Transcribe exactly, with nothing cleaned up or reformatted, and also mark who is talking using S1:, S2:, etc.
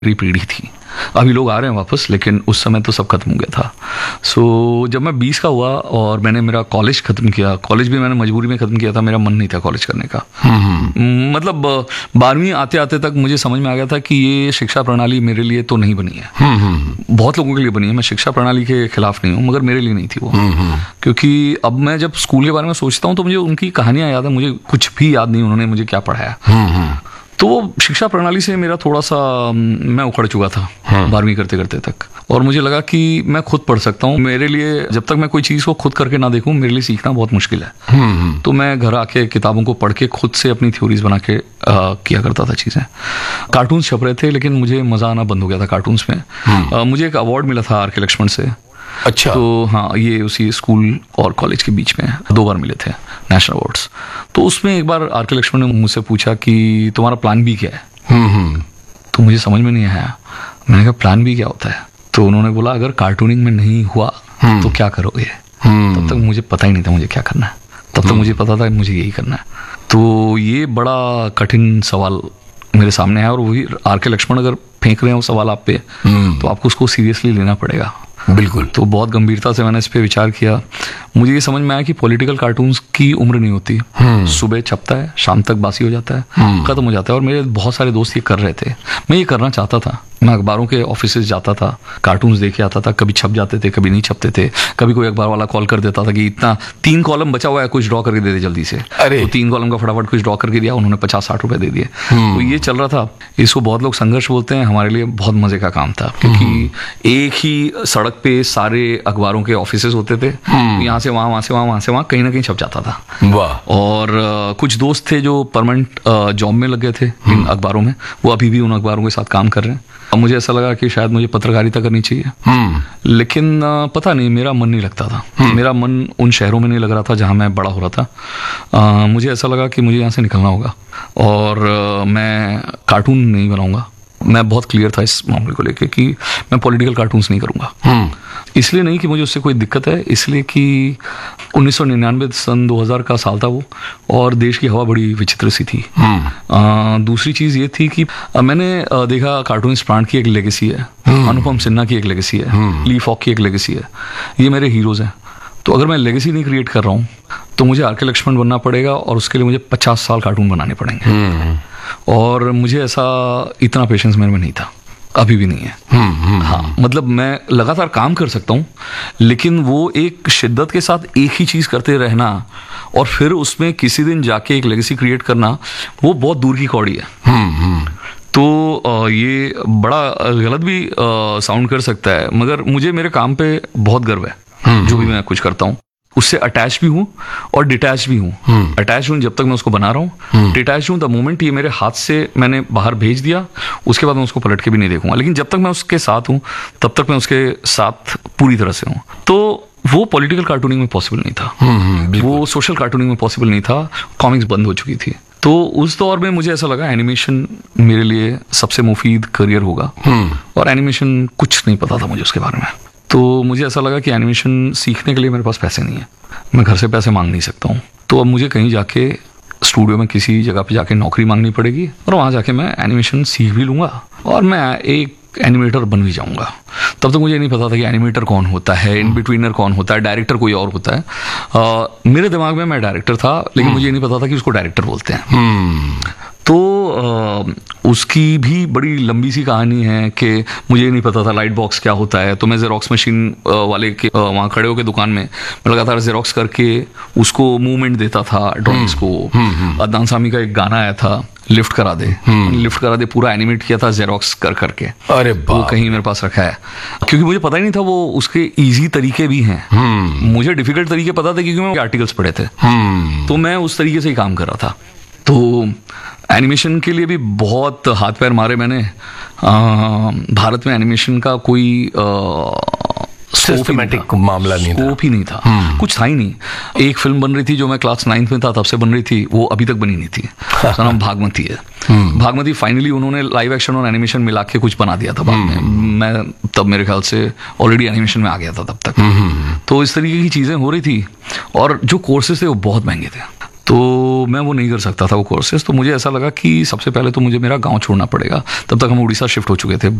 S1: पीढ़ी थी। अभी लोग आ रहे हैं वापस, लेकिन उस समय तो सब खत्म हो गया था। सो so, जब मैं बीस का हुआ और मैंने मेरा कॉलेज खत्म किया, कॉलेज भी मैंने मजबूरी में खत्म किया था, मेरा मन नहीं था कॉलेज करने का। मतलब बारहवीं आते आते तक मुझे समझ में आ गया था कि ये शिक्षा प्रणाली मेरे लिए तो नहीं बनी है। बहुत लोगों के लिए बनी है, मैं शिक्षा प्रणाली के खिलाफ नहीं हूँ, मगर मेरे लिए नहीं थी वो। क्योंकि अब मैं जब स्कूल के बारे में सोचता हूँ तो मुझे उनकी कहानियां याद है, मुझे कुछ भी याद नहीं उन्होंने मुझे क्या पढ़ाया। तो वो शिक्षा प्रणाली से मेरा थोड़ा सा मैं उखड़ चुका था बारहवीं करते करते तक, और मुझे लगा कि मैं खुद पढ़ सकता हूँ। मेरे लिए जब तक मैं कोई चीज़ को खुद करके ना देखूँ, मेरे लिए सीखना बहुत मुश्किल है। तो मैं घर आके किताबों को पढ़ के खुद से अपनी थ्योरीज बना के आ, किया करता था चीज़ें। कार्टून्स छप रहे थे, लेकिन मुझे मज़ा आना बंद हो गया था कार्टून्स में। आ, मुझे एक अवार्ड मिला था आर के लक्ष्मण से।
S2: अच्छा।
S1: तो हाँ, ये उसी स्कूल और कॉलेज के बीच में दो बार मिले थे नेशनल अवार्ड्स। तो उसमें एक बार आर के लक्ष्मण ने मुझसे पूछा कि तुम्हारा प्लान बी क्या है। तो मुझे समझ में नहीं आया। मैंने कहा प्लान बी क्या होता है। तो उन्होंने बोला अगर कार्टूनिंग में नहीं हुआ तो क्या करोगे। तब तक मुझे पता ही नहीं था मुझे क्या करना है, तब तक मुझे पता था कि मुझे यही करना है। तो ये बड़ा कठिन सवाल मेरे सामने है, और वही आर के लक्ष्मण अगर फेंक रहे हैं वो सवाल आप पे, तो आपको उसको सीरियसली लेना पड़ेगा।
S2: बिल्कुल।
S1: तो बहुत गंभीरता से मैंने इस पे विचार किया। मुझे ये समझ में आया कि पॉलिटिकल कार्टून्स की उम्र नहीं होती। सुबह छपता है, शाम तक बासी हो जाता है, खत्म हो जाता है। और मेरे बहुत सारे दोस्त ये कर रहे थे, मैं ये करना चाहता था। मैं अखबारों के ऑफिस जाता था, कार्टून्स देखे आता था, कभी छप जाते थे, कभी नहीं छपते थे। कभी कोई अखबार वाला कॉल कर देता था कि इतना तीन कॉलम बचा हुआ है, कुछ ड्रॉ करके दे दे जल्दी से।
S2: अरे
S1: तो तीन कॉलम का फटाफट कुछ ड्रॉ करके दिया, उन्होंने पचास साठ रुपए दे दिए। तो ये चल रहा था। इसको बहुत लोग संघर्ष बोलते हैं, हमारे लिए बहुत मजे का काम था, क्योंकि एक ही सड़क पे सारे अखबारों के ऑफिसेज होते थे। यहाँ से वहाँ, वहाँ से वहाँ, वहाँ से वहाँ, कहीं ना कहीं छप जाता था।
S2: वाह।
S1: और uh, कुछ दोस्त थे जो परमानेंट जॉब में लग गए थे इन अखबारों में, वो अभी भी उन अखबारों के साथ काम कर रहे हैं। अब मुझे ऐसा लगा कि शायद मुझे पत्रकारिता करनी चाहिए, लेकिन uh, पता नहीं, मेरा मन नहीं लगता था। मेरा मन उन शहरों में नहीं लग रहा था जहाँ मैं बड़ा हो रहा था। uh, मुझे ऐसा लगा कि मुझे यहाँ से निकलना होगा, और uh, मैं कार्टून नहीं बनाऊंगा। मैं बहुत क्लियर था इस मामले को लेके कि मैं पॉलिटिकल कार्टून्स नहीं करूंगा। इसलिए नहीं कि मुझे उससे कोई दिक्कत है, इसलिए कि उन्नीस सौ निन्यानवे सन दो हज़ार का साल था वो, और देश की हवा बड़ी विचित्र सी थी। आ, दूसरी चीज़ ये थी कि आ, मैंने आ, देखा कार्टूनिस्ट प्राण की एक लेगेसी है, अनुपम सिन्हा की एक लेगेसी है, ली फॉक की एक लेगेसी है। ये मेरे हीरोज़ हैं। तो अगर मैं लेगेसी नहीं क्रिएट कर रहा हूँ तो मुझे आर के लक्ष्मण बनना पड़ेगा, और उसके लिए मुझे पचास साल कार्टून बनाने पड़ेंगे। और मुझे ऐसा इतना पेशेंस मेरे में नहीं था, अभी भी नहीं है। हुँ, हुँ, हाँ, मतलब मैं लगातार काम कर सकता हूँ, लेकिन वो एक शिद्दत के साथ एक ही चीज़ करते रहना और फिर उसमें किसी दिन जाके एक लेगेसी क्रिएट करना, वो बहुत दूर की कौड़ी है। हुँ, हुँ. तो ये बड़ा गलत भी साउंड कर सकता है, मगर मुझे मेरे काम पे बहुत गर्व है। हुँ, जो भी मैं कुछ करता हूँ उससे अटैच भी हूँ और डिटैच भी हूँ। अटैच हूँ जब तक मैं उसको बना रहा हूँ, डिटैच हूँ द मोमेंट ये मेरे हाथ से मैंने बाहर भेज दिया, उसके बाद मैं उसको पलट के भी नहीं देखूंगा। लेकिन जब तक मैं उसके साथ हूँ तब तक मैं उसके साथ पूरी तरह से हूँ। तो वो पॉलिटिकल कार्टूनिंग में पॉसिबल नहीं था, वो सोशल कार्टूनिंग में पॉसिबल नहीं था, कॉमिक्स बंद हो चुकी थी। तो उस दौर में मुझे ऐसा लगा एनिमेशन मेरे लिए सबसे मुफीद करियर होगा, और एनिमेशन कुछ नहीं पता था मुझे उसके बारे में। तो मुझे ऐसा लगा कि एनिमेशन सीखने के लिए मेरे पास पैसे नहीं है, मैं घर से पैसे मांग नहीं सकता हूँ। तो अब मुझे कहीं जाके स्टूडियो में किसी जगह पे जाके नौकरी मांगनी पड़ेगी, और वहाँ जाके मैं एनिमेशन सीख भी लूँगा और मैं एक एनिमेटर बन भी जाऊँगा। तब तक मुझे नहीं पता था कि एनिमेटर कौन होता है, इन बिटवीनर कौन होता है, डायरेक्टर कोई और होता है। आ, मेरे दिमाग में मैं डायरेक्टर था, लेकिन मुझे नहीं पता था कि उसको डायरेक्टर बोलते हैं। तो आ, उसकी भी बड़ी लंबी सी कहानी है कि मुझे नहीं पता था लाइट बॉक्स क्या होता है। तो मैं जेरोक्स मशीन वाले के वहाँ खड़े होकर दुकान में मैं लगातार जेरोक्स करके उसको मूवमेंट देता था ड्रॉइंग्स को। अदनान सामी का एक गाना आया था, लिफ्ट करा दे, लिफ्ट करा दे, पूरा एनिमेट किया था जेरोक्स कर करके। अरे वो कहीं मेरे पास रखा है, क्योंकि मुझे पता ही नहीं था वो उसके इजी तरीके भी हैं। मुझे डिफिकल्ट तरीके पता थे क्योंकि मैं आर्टिकल्स पढ़े थे, तो मैं उस तरीके से ही काम कर रहा था। तो एनिमेशन के लिए भी बहुत हाथ पैर मारे मैंने। आ, भारत में एनिमेशन का कोई
S2: सिस्टमैटिक मामला नहीं था,
S1: स्कोप ही नहीं था, कुछ था ही नहीं। एक फिल्म बन रही थी जो मैं क्लास नाइन्थ में था तब से बन रही थी, वो अभी तक बनी नहीं थी। उसका नाम भागमती है। भागमती फाइनली उन्होंने लाइव एक्शन और एनिमेशन मिला के कुछ बना दिया था बाद में। मैं तब मेरे ख्याल से ऑलरेडी एनिमेशन में आ गया था तब तक। तो इस तरीके की चीजें हो रही थी, और जो कोर्सेज थे वो बहुत महंगे थे। तो मैं वो नहीं कर सकता था वो कोर्सेज। तो मुझे ऐसा लगा कि सबसे पहले तो मुझे मेरा गांव छोड़ना पड़ेगा। तब तक हम उड़ीसा शिफ्ट हो चुके थे।